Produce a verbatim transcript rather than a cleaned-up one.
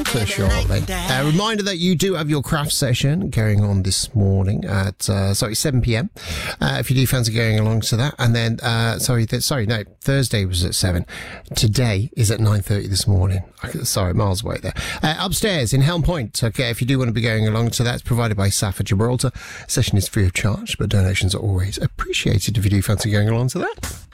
for shortly. A uh, reminder that you do have your craft session going on this morning at, uh, sorry, seven p.m. Uh, if you do fancy going along to that. And then, uh, sorry, th- sorry, no, Thursday was at seven. Today is at nine thirty this morning. Sorry, miles away there. Uh, upstairs in Helm Point. Okay, if you do want to be going along to that, it's provided by S A F at Gibraltar. Session is free of charge, but donations are always appreciated if you do fancy going along to that.